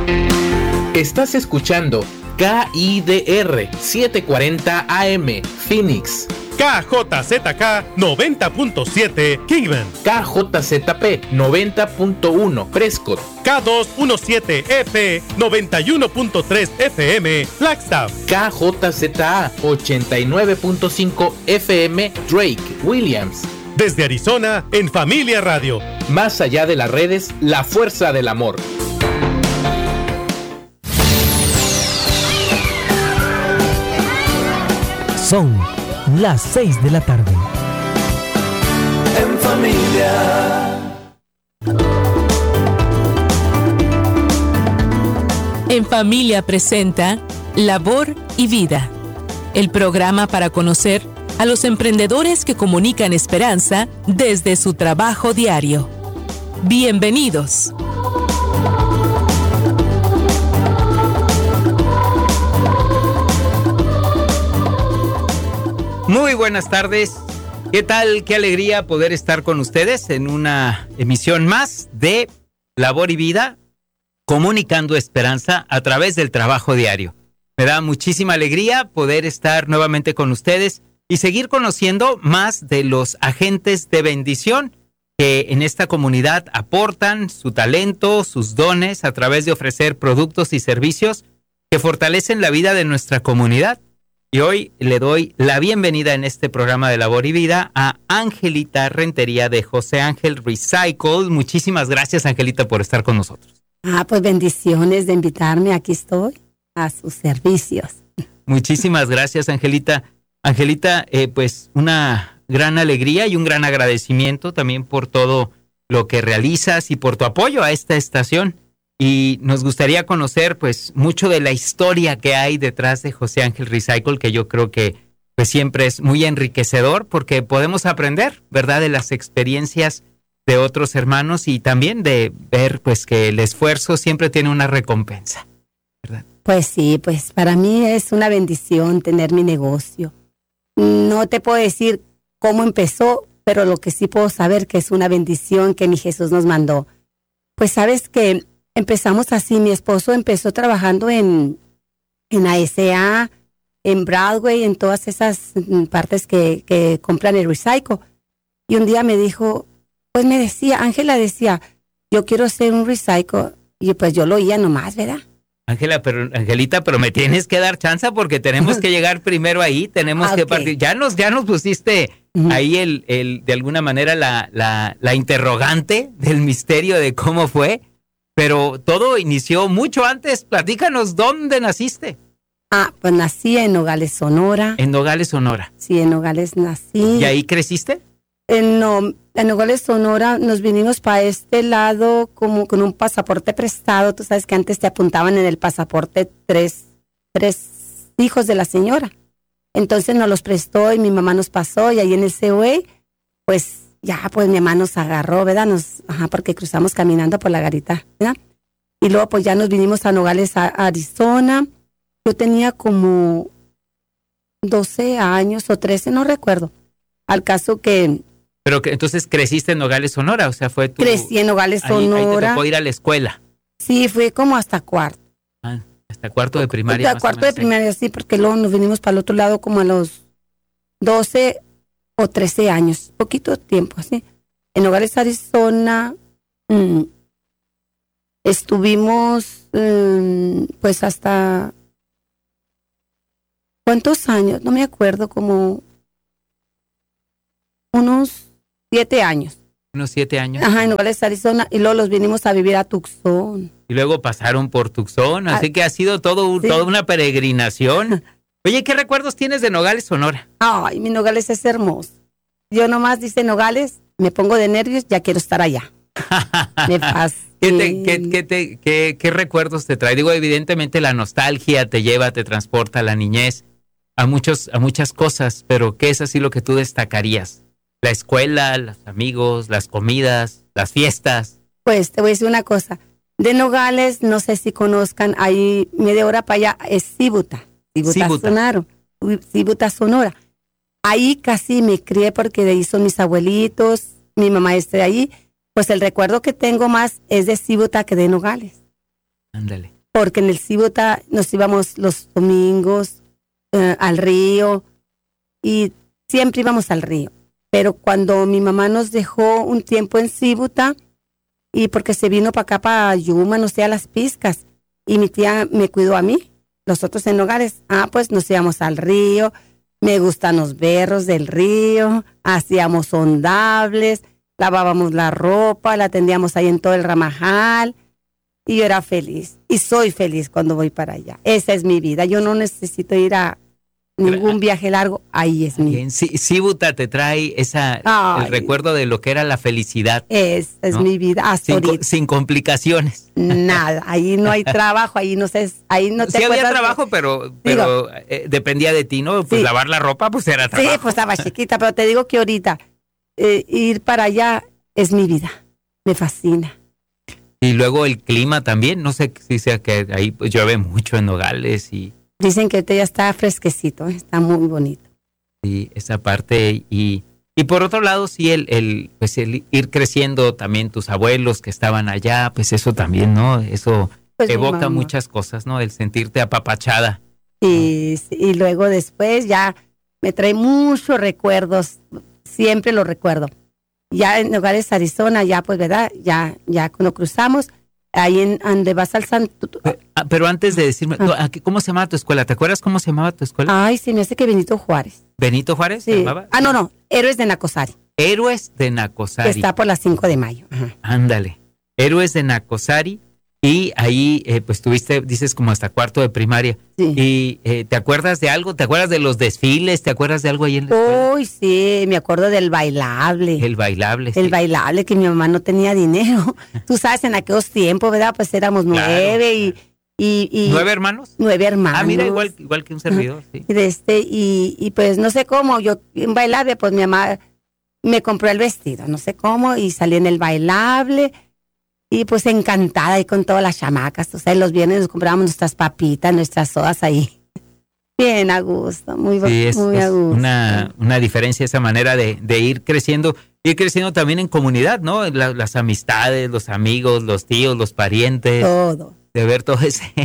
Estás escuchando KIDR 740 AM Phoenix, KJZK 90.7 Kingman, KJZP 90.1 Prescott, K217F 91.3 FM Flagstaff, KJZA 89.5 FM Drake Williams. Desde Arizona, en Familia Radio. Más allá de las redes, la fuerza del amor. Son las 6 de la tarde. En familia. En Familia presenta Labor y Vida, el programa para conocer a los emprendedores que comunican esperanza desde su trabajo diario. Bienvenidos. Muy buenas tardes. ¿Qué tal? Qué alegría poder estar con ustedes en una emisión más de Labor y Vida, comunicando esperanza a través del trabajo diario. Me da muchísima alegría poder estar nuevamente con ustedes y seguir conociendo más de los agentes de bendición que en esta comunidad aportan su talento, sus dones a través de ofrecer productos y servicios que fortalecen la vida de nuestra comunidad. Y hoy le doy la bienvenida en este programa de Labor y Vida a Angelita Rentería de José Ángel Recycle. Muchísimas gracias, Angelita, por estar con nosotros. Pues bendiciones de invitarme. Aquí estoy a sus servicios. Muchísimas gracias, Angelita. Angelita, pues una gran alegría y un gran agradecimiento también por todo lo que realizas y por tu apoyo a esta estación. Y nos gustaría conocer pues mucho de la historia que hay detrás de José Ángel Recycle, que yo creo que pues siempre es muy enriquecedor porque podemos aprender, ¿verdad?, de las experiencias de otros hermanos y también de ver pues que el esfuerzo siempre tiene una recompensa, ¿verdad? Pues sí, pues para mí es una bendición tener mi negocio. No te puedo decir cómo empezó, pero lo que sí puedo saber que es una bendición que mi Jesús nos mandó. Pues sabes que empezamos así, mi esposo empezó trabajando en ASA, en Broadway, en todas esas partes que compran el recycle. Y un día me dijo, pues me decía, Ángela decía, yo quiero hacer un recycle. Y pues yo lo oía nomás, ¿verdad? Angelita, pero me tienes que dar chance porque tenemos que llegar primero ahí, tenemos que partir. Ya nos pusiste ahí de alguna manera la interrogante del misterio de cómo fue. Pero todo inició mucho antes. Platícanos, ¿dónde naciste? Pues nací en Nogales, Sonora. ¿En Nogales, Sonora? Sí, en Nogales nací. ¿Y ahí creciste? No, en Nogales, Sonora nos vinimos para este lado como con un pasaporte prestado. Tú sabes que antes te apuntaban en el pasaporte tres hijos de la señora. Entonces nos los prestó y mi mamá nos pasó y ahí en el COE, pues ya, pues mi mamá nos agarró, ¿verdad? Porque cruzamos caminando por la garita, ¿verdad? Y luego pues ya nos vinimos a Nogales, a Arizona. Yo tenía como 12 años o 13, no recuerdo. Al caso que... Pero que entonces creciste en Nogales, Sonora, o sea, fue tu... Crecí en Nogales, Sonora. Ahí te tocó ir a la escuela. Sí, fui como hasta cuarto. Hasta cuarto de primaria. Hasta cuarto de primaria, sí, porque luego nos vinimos para el otro lado como a los 12 o 13 años, poquito tiempo, así. En Nogales, Arizona, estuvimos pues hasta... ¿Cuántos años? No me acuerdo, como unos 7 años. Unos 7 años. En Nogales, Arizona, y luego los vinimos a vivir a Tucson. Y luego pasaron por Tucson, así que ha sido toda una peregrinación. Oye, ¿qué recuerdos tienes de Nogales, Sonora? Ay, mi Nogales es hermoso. Yo nomás dice Nogales, me pongo de nervios, ya quiero estar allá. Me fascina. ¿Qué recuerdos te trae? Digo, evidentemente la nostalgia te lleva, te transporta a la niñez, a muchas cosas, pero ¿qué es así lo que tú destacarías? La escuela, los amigos, las comidas, las fiestas. Pues te voy a decir una cosa. De Nogales, no sé si conozcan, ahí media hora para allá es Cibuta. Cibuta, Sonora. Ahí casi me crié porque de ahí son mis abuelitos, mi mamá está de ahí. Pues el recuerdo que tengo más es de Cibuta que de Nogales. Ándale. porque en el Cibuta nos íbamos los domingos al río y siempre íbamos al río. Pero cuando mi mamá nos dejó un tiempo en Cibuta, y porque se vino para acá, para Yuma, no sé, a Las Piscas, y mi tía me cuidó a mí, nosotros en Nogales, pues nos íbamos al río, me gustan los berros del río, hacíamos ondables, lavábamos la ropa, la tendíamos ahí en todo el ramajal, y yo era feliz, y soy feliz cuando voy para allá. Esa es mi vida, yo no necesito ir a ningún viaje largo, ahí es mi vida. Cibuta te trae el recuerdo de lo que era la felicidad. Es mi vida, hasta ahorita. Sin complicaciones. Nada, ahí no hay trabajo, ahí no te sí había trabajo, pero dependía de ti, ¿no? Pues lavar la ropa, pues era trabajo. Sí, pues estaba chiquita, pero te digo que ahorita ir para allá es mi vida, me fascina. Y luego el clima también, no sé si sea que ahí pues llueve mucho en Nogales y... Dicen que ahorita ya está fresquecito, está muy bonito. Sí, esa parte y por otro lado sí el ir creciendo también tus abuelos que estaban allá, pues eso también, ¿no? Eso pues evoca muchas cosas, ¿no? El sentirte apapachada. Sí, y luego después ya me trae muchos recuerdos, siempre los recuerdo. Ya en Nogales, Arizona, ya pues, ¿verdad? Ya cuando cruzamos, ahí en donde vas al Santo. Pero antes de decirme, ¿cómo se llamaba tu escuela? ¿Te acuerdas cómo se llamaba tu escuela? Ay, sí, me hace que Benito Juárez. ¿Benito Juárez sí. se llamaba? No, Héroes de Nacosari. Héroes de Nacosari. Que está por las 5 de mayo. Ajá. Ándale. Héroes de Nacosari. Y ahí, pues tuviste, dices, como hasta cuarto de primaria. Sí. ¿Y te acuerdas de algo? ¿Te acuerdas de los desfiles? ¿Te acuerdas de algo ahí en la escuela? Uy, sí, me acuerdo del bailable. El bailable, sí. El bailable, que mi mamá no tenía dinero. Tú sabes, en aquellos tiempos, ¿verdad? Pues éramos 9 claro. y ¿9 hermanos? 9 hermanos. Mira, igual que un servidor, sí. Y pues no sé cómo, yo en bailable, pues mi mamá me compró el vestido, no sé cómo, y salí en el bailable. Y pues encantada ahí con todas las chamacas. O sea, los viernes nos comprábamos nuestras papitas, nuestras sodas ahí. Bien a gusto, muy a gusto. Una diferencia esa manera de ir creciendo también en comunidad, ¿no? Las amistades, los amigos, los tíos, los parientes. Todo. De ver todo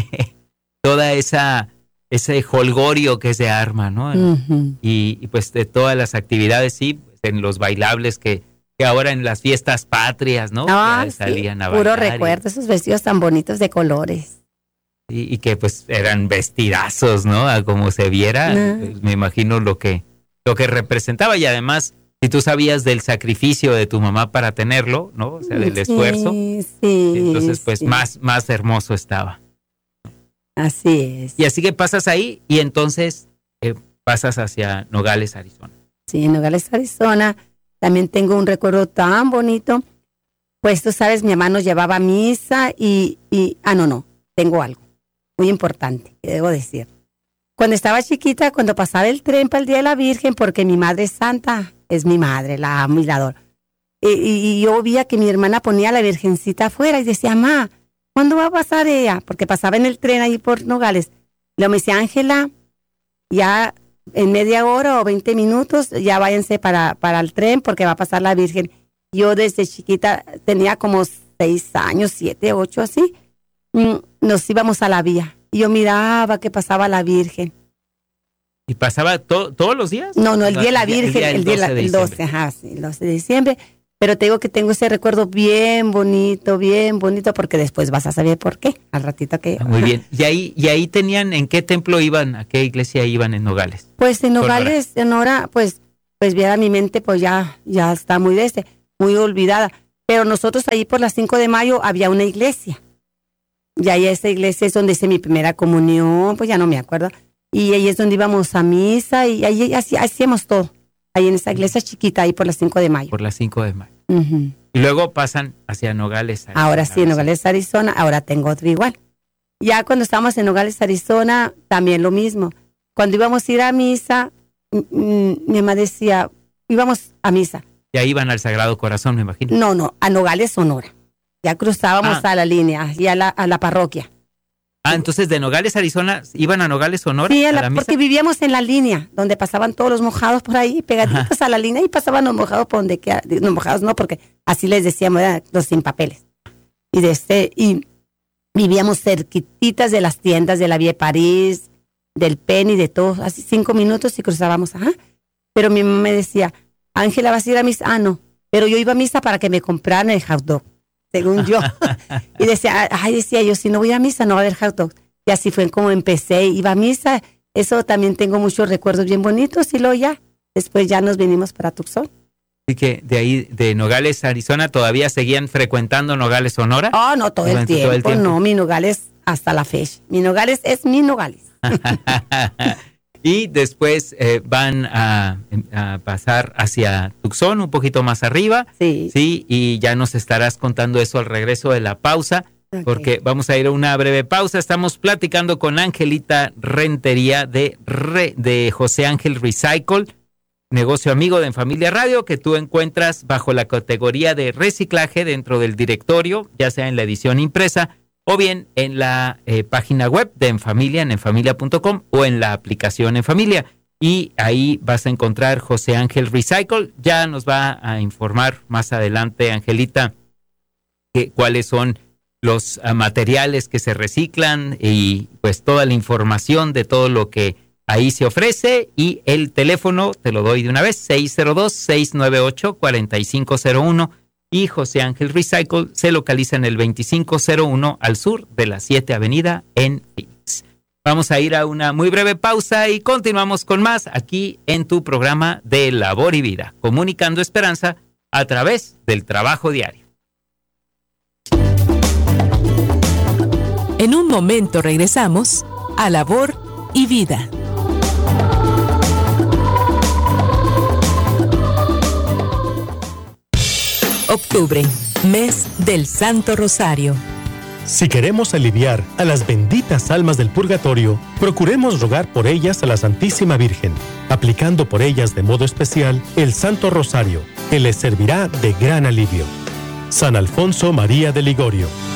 ese jolgorio que se arma, ¿no? Uh-huh. Y pues de todas las actividades, sí, en los bailables que ahora en las fiestas patrias, ¿no? Ah, salían sí, a bailar. puro recuerdo, esos vestidos tan bonitos de colores. Y que pues eran vestidazos, ¿no? A como se viera, pues, me imagino lo que representaba. Y además, si tú sabías del sacrificio de tu mamá para tenerlo, ¿no? O sea, del esfuerzo. Sí, entonces, pues sí. más hermoso estaba. Así es. Y así que pasas ahí y entonces pasas hacia Nogales, Arizona. Sí, en Nogales, Arizona. También tengo un recuerdo tan bonito. Pues tú sabes, mi mamá nos llevaba a misa tengo algo muy importante que debo decir. Cuando estaba chiquita, cuando pasaba el tren para el Día de la Virgen, porque mi madre santa es mi madre, la amo y la adoro. Y yo veía que mi hermana ponía a la Virgencita afuera y decía, mamá, ¿cuándo va a pasar ella? Porque pasaba en el tren ahí por Nogales. Luego me decía, Ángela, ya en media hora o 20 minutos, ya váyanse para el tren porque va a pasar la Virgen. Yo desde chiquita tenía como 6 años, 7, 8 así. Nos íbamos a la vía y yo miraba que pasaba la Virgen. ¿Y pasaba todos los días? No, el Día de la Virgen, el 12, el 12 de diciembre. Pero te digo que tengo ese recuerdo bien bonito, porque después vas a saber por qué, al ratito que... Muy bien. ¿Y ahí tenían, en qué templo iban, a qué iglesia iban en Nogales? Pues en Nogales, Sonora, pues viera mi mente, pues ya está muy muy olvidada. Pero nosotros ahí por las 5 de mayo había una iglesia. Y ahí esa iglesia es donde hice mi primera comunión, pues ya no me acuerdo. Y ahí es donde íbamos a misa y ahí hacíamos todo. Ahí en esa iglesia chiquita, ahí por las 5 de mayo. Por las 5 de mayo. Uh-huh. Y luego pasan hacia Nogales, Arizona. Ahora sí, en Nogales, Arizona. Ahora tengo otro igual. Ya cuando estábamos en Nogales, Arizona, también lo mismo. Cuando íbamos a ir a misa, mi mamá decía, íbamos a misa. Y ahí iban al Sagrado Corazón, me imagino. No, a Nogales, Sonora. Ya cruzábamos a la línea y a la parroquia. Entonces de Nogales, Arizona, ¿iban a Nogales, Sonora? Sí, porque vivíamos en la línea, donde pasaban todos los mojados por ahí, pegaditos a la línea, y pasaban los mojados por donde queda. No, mojados no, porque así les decíamos, eran los sin papeles. Vivíamos cerquititas de las tiendas de la Vía de París, del Penny, de todo, así 5 minutos y cruzábamos, ajá. Pero mi mamá me decía, Ángela, ¿vas a ir a misa? Ah, no. Pero yo iba a misa para que me compraran el hot dog, según yo. Y decía yo, si no voy a misa, no va a haber hot dog. Y así fue como empecé, iba a misa. Eso también tengo muchos recuerdos bien bonitos y luego ya, después ya nos vinimos para Tucson. Así que de ahí, de Nogales, Arizona, ¿todavía seguían frecuentando Nogales, Sonora? Oh, no, todo el tiempo. No, mi Nogales hasta la fecha. Mi Nogales es mi Nogales. Y después van a pasar hacia Tucson, un poquito más arriba. Sí. Sí, y ya nos estarás contando eso al regreso de la pausa, porque vamos a ir a una breve pausa. Estamos platicando con Angelita Rentería de José Ángel Recycle, negocio amigo de En Familia Radio, que tú encuentras bajo la categoría de reciclaje dentro del directorio, ya sea en la edición impresa o bien en la página web de En Familia, en enfamilia.com, o en la aplicación En Familia. Y ahí vas a encontrar José Ángel Recycle. Ya nos va a informar más adelante, Angelita, cuáles son los materiales que se reciclan y pues toda la información de todo lo que ahí se ofrece. Y el teléfono, te lo doy de una vez, 602-698-4501. Y José Ángel Recycle se localiza en el 2501 al sur de la 7 Avenida en Phoenix. Vamos a ir a una muy breve pausa y continuamos con más aquí en tu programa de Labor y Vida, comunicando esperanza a través del trabajo diario. En un momento regresamos a Labor y Vida. Octubre, mes del Santo Rosario. Si queremos aliviar a las benditas almas del purgatorio, procuremos rogar por ellas a la Santísima Virgen, aplicando por ellas de modo especial el Santo Rosario, que les servirá de gran alivio. San Alfonso María de Ligorio.